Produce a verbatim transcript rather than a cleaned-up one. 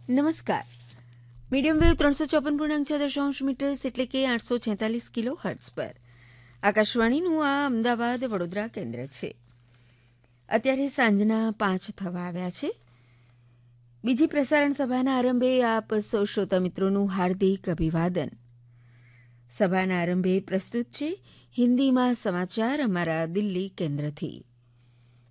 નમસ્કાર. Medium wave ત્રણસો ચોપન પૂર્ણાંક છ દશાંશ મીટર્સ એટલે કે આઠસો છેતાલીસ કિલો હર્ટ્સ પર આકાશવાણીનું આ અમદાવાદ વડોદરા કેન્દ્ર છે. અત્યારે સાંજના પાંચ થવા આવ્યા છે. બીજી પ્રસારણ સભાના આરંભે આપ સૌ શ્રોતા મિત્રોનું હાર્દિક અભિવાદન. સભાના આરંભે પ્રસ્તુત છે હિન્દીમાં સમાચાર અમારા દિલ્હી કેન્દ્રથી.